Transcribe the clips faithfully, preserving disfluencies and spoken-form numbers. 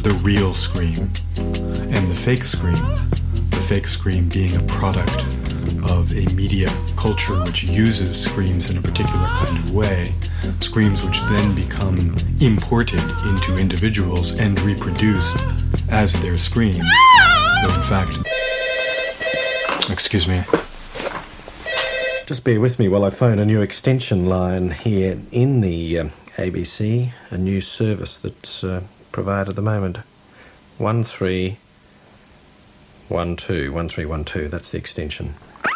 the real scream and the fake scream, the fake scream being a product of a media culture which uses screams in a particular kind of way, screams which then become imported into individuals and reproduced as their screams. Though in fact... Excuse me. Just bear with me while I phone a new extension line here in the uh, A B C, a new service that's uh, provided at the moment. one three one two, one three one two, that's the extension.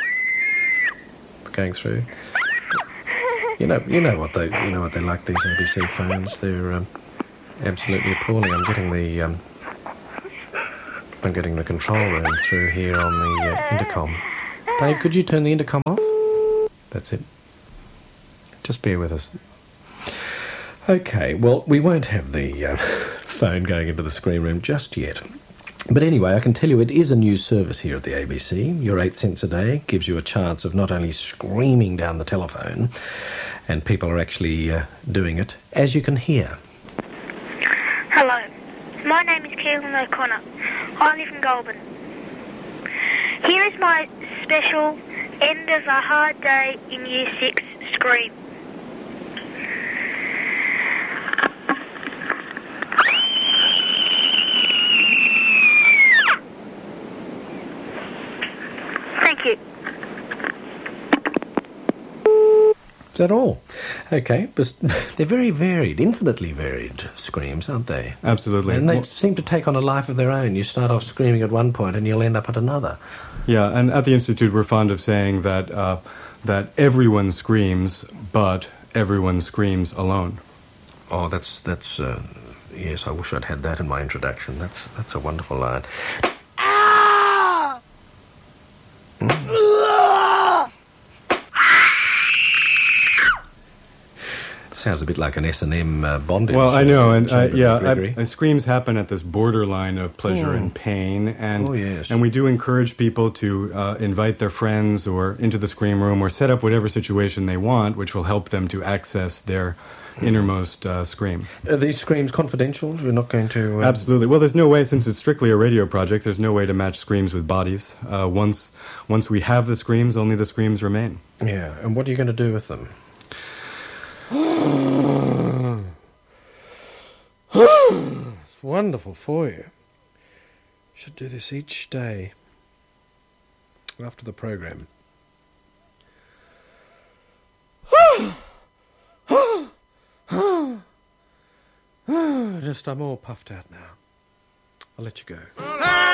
Going through. You know, you know what they, you know what they like, these A B C phones. They're um, absolutely appalling. I'm getting the, um, I'm getting the control room through here on the uh, intercom. Dave, could you turn the intercom off? That's it. Just bear with us. Okay, well, we won't have the uh, phone going into the screen room just yet. But anyway, I can tell you it is a new service here at the A B C. Your eight cents a day gives you a chance of not only screaming down the telephone, and people are actually uh, doing it, as you can hear. Hello, my name is Keelan O'Connor. I live in Goulburn. Here is my special End of a Hard Day in Year six scream. Thank you. Is that all? Okay, but they're very varied, infinitely varied screams, aren't they? Absolutely. And they well, seem to take on a life of their own. You start off screaming at one point and you'll end up at another. Yeah, and at the Institute we're fond of saying that uh, that everyone screams, but everyone screams alone. Oh, that's, that's uh, yes, I wish I'd had that in my introduction. That's, that's a wonderful line. Ah! Mm. Sounds a bit like an S and M uh, bondage. Well, I know, and uh, yeah, I, I, screams happen at this borderline of pleasure oh. and pain, and oh, yes. and we do encourage people to uh, invite their friends or into the scream room or set up whatever situation they want, which will help them to access their innermost uh, scream. Are these screams confidential? We're not going to... Um... Absolutely. Well, there's no way, since it's strictly a radio project, there's no way to match screams with bodies. Uh, once, once we have the screams, only the screams remain. Yeah, and what are you going to do with them? It's wonderful for you. You should do this each day after the program. Just, I'm all puffed out now. I'll let you go.